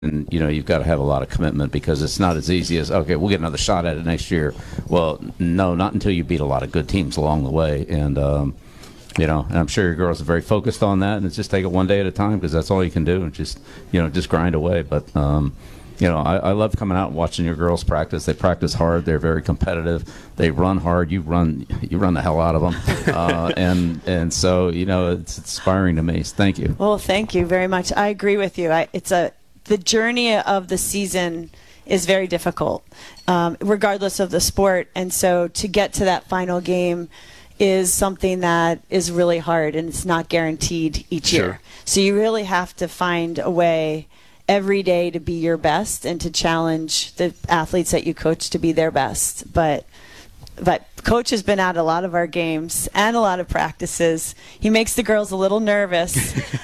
And, you've got to have a lot of commitment because it's not as easy as, okay, we'll get another shot at it next year. Well, no, not until you beat a lot of good teams along the way. And, and I'm sure your girls are very focused on that, and it's just take it one day at a time because that's all you can do, and just grind away. But, I love coming out and watching your girls practice. They practice hard. They're very competitive. They run hard. You run the hell out of them. And so, it's inspiring to me. So thank you. Well, thank you very much. I agree with you. The journey of the season is very difficult, regardless of the sport. And so to get to that final game is something that is really hard, and it's not guaranteed each year. So you really have to find a way every day to be your best and to challenge the athletes that you coach to be their best. But Coach has been at a lot of our games and a lot of practices. He makes the girls a little nervous.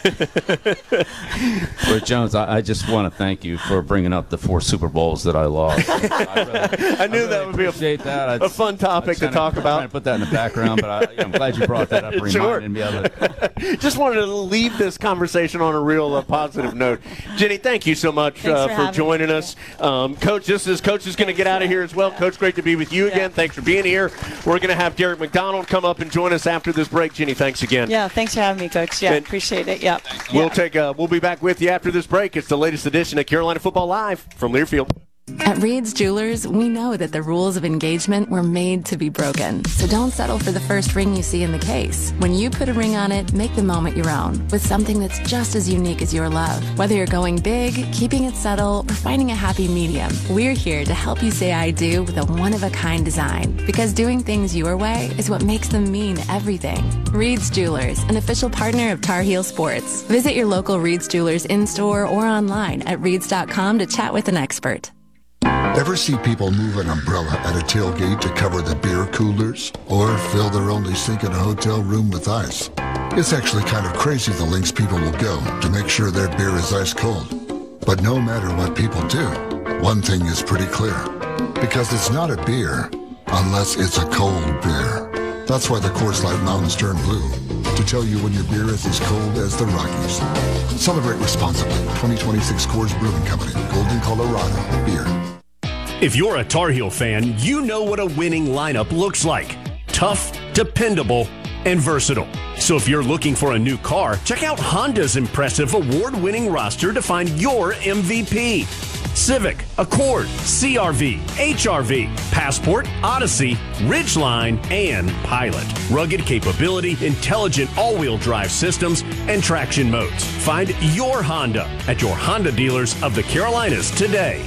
Rick Jones, I just want to thank you for bringing up the 4 Super Bowls that I lost. I knew that would be a fun topic to talk about. I'm trying to put that in the background, but I'm glad you brought that up and reminded me of it. Just wanted to leave this conversation on a real positive note. Jenny, thank you so much for joining us. Coach, Coach is going to get out of here as well. Coach, great to be with you again. Thanks for being here. We're going to have Derek McDonald come up and join us after this break. Jenny, thanks again. Yeah, thanks for having me, Coach. Yeah, appreciate it. Yeah. We'll be back with you after this break. It's the latest edition of Carolina Football Live from Learfield. At Reed's Jewelers, we know that the rules of engagement were made to be broken. So don't settle for the first ring you see in the case. When you put a ring on it, make the moment your own with something that's just as unique as your love. Whether you're going big, keeping it subtle, or finding a happy medium, we're here to help you say I do with a one-of-a-kind design. Because doing things your way is what makes them mean everything. Reed's Jewelers, an official partner of Tar Heel Sports. Visit your local Reed's Jewelers in-store or online at reeds.com to chat with an expert. Ever see people move an umbrella at a tailgate to cover the beer coolers? Or fill their only sink in a hotel room with ice? It's actually kind of crazy the lengths people will go to make sure their beer is ice cold. But no matter what people do, one thing is pretty clear. Because it's not a beer unless it's a cold beer. That's why the Coors Light Mountains turn blue. To tell you when your beer is as cold as the Rockies. Celebrate responsibly. 2026 Coors Brewing Company. Golden, Colorado. Beer. If you're a Tar Heel fan, you know what a winning lineup looks like. Tough, dependable, and versatile. So if you're looking for a new car, check out Honda's impressive award-winning roster to find your MVP. Civic, Accord, CRV, HRV, Passport, Odyssey, Ridgeline, and Pilot. Rugged capability, intelligent all-wheel drive systems, and traction modes. Find your Honda at your Honda dealers of the Carolinas today.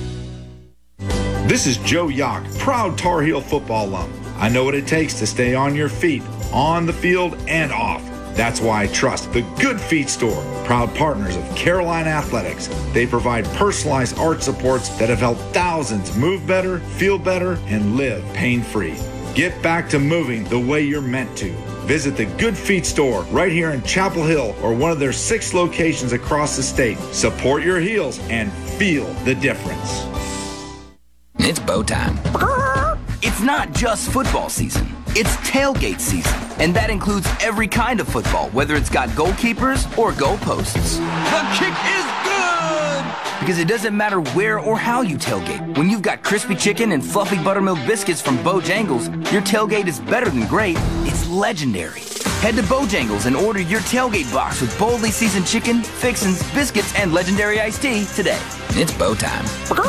This is Joe Yock, proud Tar Heel football alum. I know what it takes to stay on your feet, on the field and off. That's why I trust the Good Feet Store, proud partners of Carolina Athletics. They provide personalized art supports that have helped thousands move better, feel better, and live pain-free. Get back to moving the way you're meant to. Visit the Good Feet Store right here in Chapel Hill or one of their 6 locations across the state. Support your heels and feel the difference. It's bow time. It's not just football season. It's tailgate season. And that includes every kind of football, whether it's got goalkeepers or goalposts. The kick is good! Because it doesn't matter where or how you tailgate. When you've got crispy chicken and fluffy buttermilk biscuits from Bojangles, your tailgate is better than great. It's legendary. Head to Bojangles and order your tailgate box with boldly seasoned chicken, fixins, biscuits, and legendary iced tea today. It's bow time.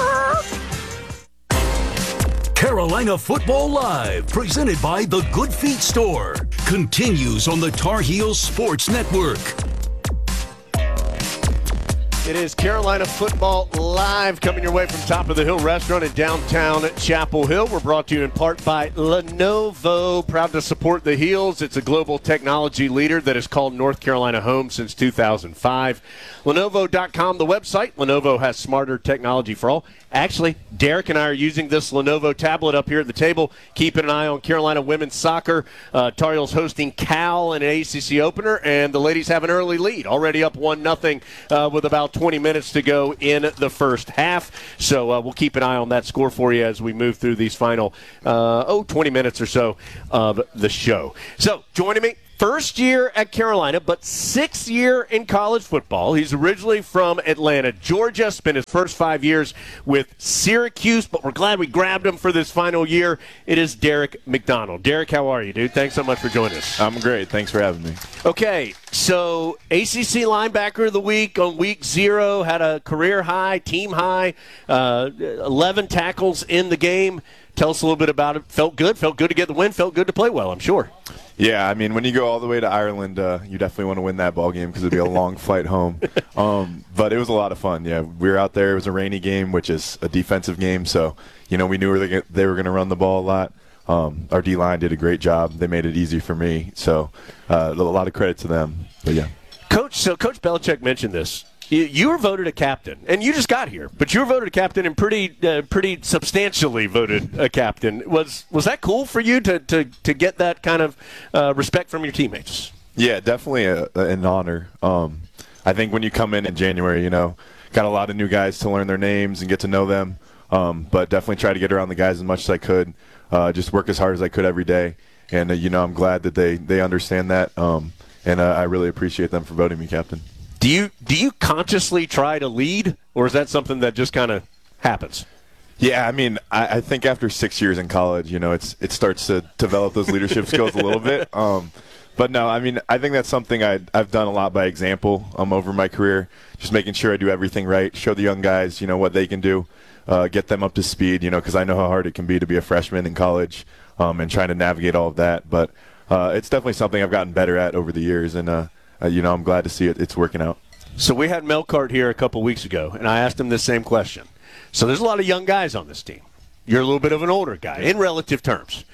Carolina Football Live, presented by the Good Feet Store, continues on the Tar Heels Sports Network. It is Carolina Football Live coming your way from Top of the Hill Restaurant in downtown Chapel Hill. We're brought to you in part by Lenovo, proud to support the Heels. It's a global technology leader that has called North Carolina home since 2005. Lenovo.com, the website. Lenovo has smarter technology for all. Actually, Derek and I are using this Lenovo tablet up here at the table, keeping an eye on Carolina women's soccer. Tar Heels hosting Cal in an ACC opener, and the ladies have an early lead, already up 1-0 with about 20 minutes to go in the first half. So we'll keep an eye on that score for you as we move through these final 20 minutes or so of the show. So joining me First year at Carolina, but 6th year in college football. He's originally from Atlanta, Georgia, spent his first 5 years with Syracuse, but we're glad we grabbed him for this final year. It is Derek McDonald. Derek, how are you, dude? Thanks so much for joining us. I'm great. Thanks for having me. Okay, so ACC Linebacker of the Week on week 0, had a career high, team high, 11 tackles in the game. Tell us a little bit about it. Felt good to get the win, felt good to play well, I'm sure. Yeah, I mean, when you go all the way to Ireland, you definitely want to win that ball game because it'd be a long flight home. But it was a lot of fun. Yeah, we were out there. It was a rainy game, which is a defensive game. So, we knew they were going to run the ball a lot. Our D-line did a great job. They made it easy for me. So a lot of credit to them. But, yeah. Coach Belichick mentioned this. You were voted a captain, and you just got here, but you were voted a captain and pretty substantially voted a captain. Was that cool for you to get that kind of respect from your teammates? Yeah, definitely an honor. I think when you come in January, got a lot of new guys to learn their names and get to know them, but definitely try to get around the guys as much as I could, just work as hard as I could every day. And, I'm glad that they understand that, and I really appreciate them for voting me captain. Do you consciously try to lead, or is that something that just kind of happens? Yeah, I mean, I think after 6 years in college, it starts to develop those leadership skills a little bit. But no, I mean, I think that's something I've done a lot by example over my career, just making sure I do everything right, show the young guys, what they can do, get them up to speed, because I know how hard it can be to be a freshman in college and trying to navigate all of that. But it's definitely something I've gotten better at over the years, and I'm glad to see it's working out. So we had Melkart here a couple weeks ago, and I asked him the same question. So there's a lot of young guys on this team. You're a little bit of an older guy in relative terms.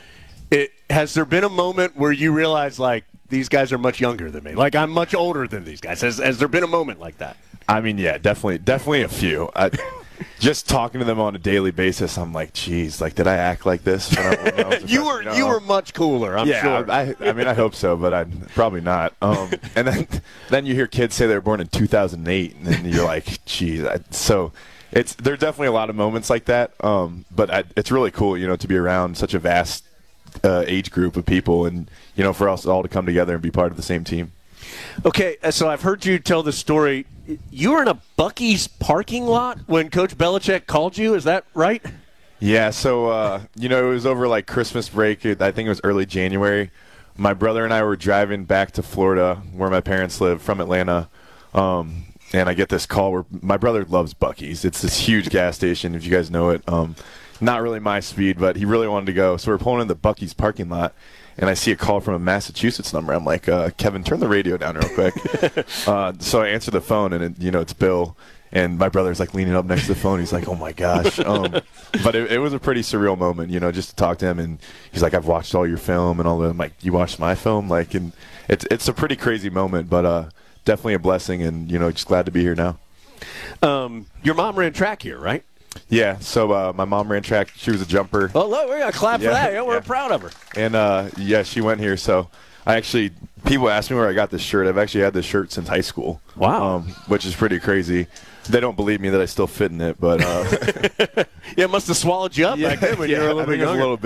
Has there been a moment where you realize, like, these guys are much younger than me? Like, I'm much older than these guys. Has there been a moment like that? I mean, yeah, definitely a few. Just talking to them on a daily basis, I'm like, geez, like, did I act like this? You were much cooler, I'm sure. I mean, I hope so, but I'm probably not. And then you hear kids say they were born in 2008, and then you're like, geez. So there's definitely a lot of moments like that. But it's really cool, to be around such a vast age group of people, and for us all to come together and be part of the same team. Okay, so I've heard you tell the story. You were in a Buc-ee's parking lot when Coach Belichick called you. Is that right? Yeah, so, it was over, like, Christmas break. I think it was early January. My brother and I were driving back to Florida, where my parents live, from Atlanta, and I get this call where my brother loves Buc-ee's. It's this huge gas station, if you guys know it. Not really my speed, but he really wanted to go. So we're pulling in the Buc-ee's parking lot, and I see a call from a Massachusetts number. I'm like, Kevin, turn the radio down real quick. So I answer the phone, and it's Bill. And my brother's like leaning up next to the phone. He's like, oh, my gosh. But it was a pretty surreal moment, just to talk to him. And he's like, I've watched all your film and all that. I'm like, you watched my film? Like, and it's a pretty crazy moment, but definitely a blessing. And, just glad to be here now. Your mom ran track here, right? Yeah, so my mom ran track. She was a jumper. Oh, look, we're going to clap for that. Yeah, we're proud of her. And, she went here. So people ask me where I got this shirt. I've actually had this shirt since high school. Wow. Which is pretty crazy. They don't believe me that I still fit in it, but yeah, it must have swallowed you up back then when you were a little bit younger. A little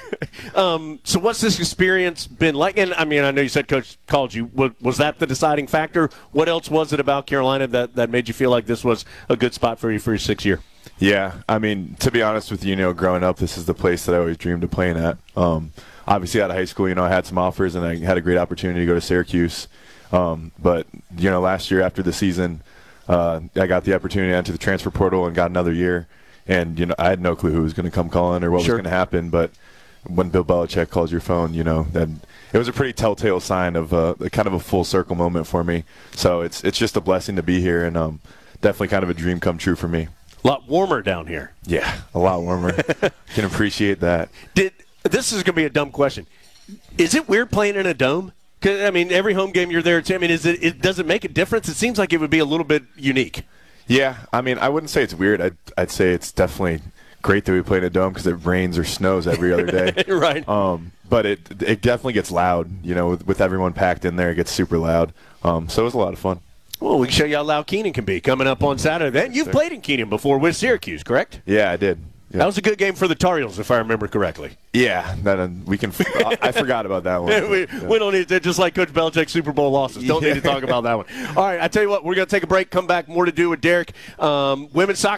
big. So what's this experience been like? And I mean, I know you said Coach called you. Was that the deciding factor? What else was it about Carolina that made you feel like this was a good spot for you for your 6th year? Yeah, I mean, to be honest with you, growing up, this is the place that I always dreamed of playing at. Obviously, out of high school, I had some offers, and I had a great opportunity to go to Syracuse. But last year after the season, I got the opportunity to enter the transfer portal and got another year. And, I had no clue who was going to come calling or what was going to happen. But when Bill Belichick calls your phone, then it was a pretty telltale sign of kind of a full circle moment for me. So it's just a blessing to be here, and definitely kind of a dream come true for me. A lot warmer down here. Yeah, a lot warmer. Can appreciate that. This is going to be a dumb question. Is it weird playing in a dome? 'Cause, I mean, every home game you're there. I mean, does it make a difference? It seems like it would be a little bit unique. Yeah, I mean, I wouldn't say it's weird. I'd say it's definitely great that we play in a dome because it rains or snows every other day. Right. But it definitely gets loud. With everyone packed in there, it gets super loud. So it was a lot of fun. Well, we can show you how loud Keenan can be coming up on Saturday. Then you've played in Keenan before with Syracuse, correct? Yeah, I did. That was a good game for the Tar Heels, if I remember correctly. Yeah, we can. I forgot about that one. We don't need to, just like Coach Belichick's Super Bowl losses. Don't need to talk about that one. All right, I tell you what, we're going to take a break, come back, more to do with Derek. Women's soccer.